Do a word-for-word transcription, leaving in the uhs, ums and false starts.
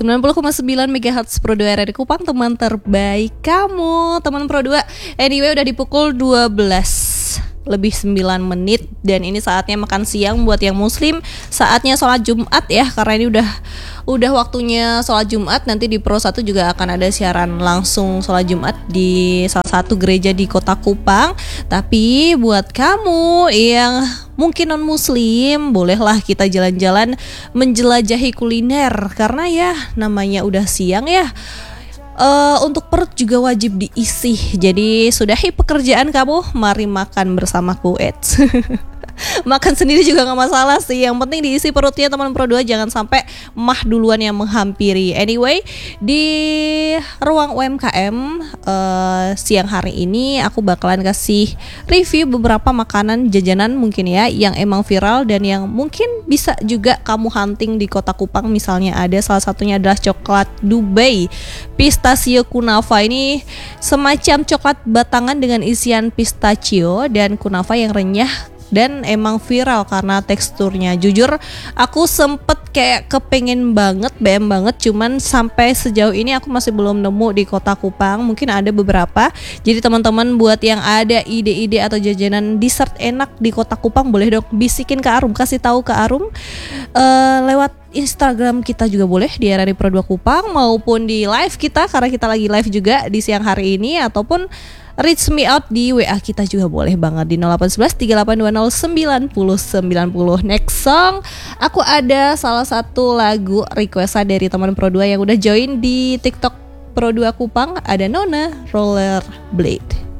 sembilan puluh koma sembilan megahertz Pro dua R R I Kupang, teman terbaik kamu, teman Pro dua. Anyway, udah di pukul dua belas lebih sembilan menit dan ini saatnya makan siang buat yang muslim. Saatnya sholat Jumat ya, karena ini udah udah waktunya sholat Jumat. Nanti di Pro satu juga akan ada siaran langsung sholat Jumat di salah satu gereja di Kota Kupang. Tapi buat kamu yang mungkin non muslim, bolehlah kita jalan-jalan menjelajahi kuliner, karena ya namanya udah siang ya. Uh, untuk perut juga wajib diisi. Jadi sudahi pekerjaan kamu, mari makan bersamaku. Eits. Makan sendiri juga gak masalah sih, yang penting diisi perutnya teman Pro dua, jangan sampai mah duluan yang menghampiri. Anyway, di ruang U M K M uh, siang hari ini aku bakalan kasih review beberapa makanan jajanan mungkin ya, yang emang viral dan yang mungkin bisa juga kamu hunting di Kota Kupang. Misalnya ada salah satunya adalah coklat Dubai pistachio kunafa. Ini semacam coklat batangan dengan isian pistachio dan kunafa yang renyah dan emang viral karena teksturnya. Jujur aku sempet kayak kepengen banget, B M banget, cuman sampai sejauh ini aku masih belum nemu di Kota Kupang. Mungkin ada beberapa. Jadi teman-teman buat yang ada ide-ide atau jajanan dessert enak di Kota Kupang, boleh dong bisikin ke Arum, kasih tahu ke Arum uh, lewat Instagram kita juga boleh di R R I Pro dua Kupang, maupun di live kita karena kita lagi live juga di siang hari ini, ataupun reach me out di W A kita juga boleh banget di nol delapan satu satu tiga delapan dua nol sembilan nol sembilan nol. Next song, aku ada salah satu lagu requestan dari teman Pro dua yang udah join di TikTok Pro dua Kupang, ada Nona Rollerblade.